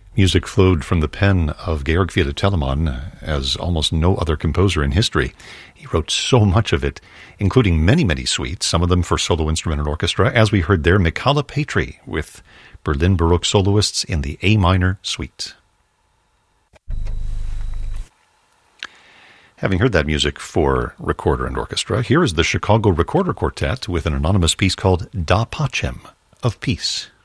Music flowed from the pen of Georg Friedrich Telemann as almost no other composer in history. He wrote so much of it, including many, many suites, some of them for solo instrument and orchestra, as we heard there, Michala Petri with Berlin Baroque soloists in the A minor suite. Having heard that music for recorder and orchestra, here is the Chicago Recorder Quartet with an anonymous piece called Da Pacem, of Peace.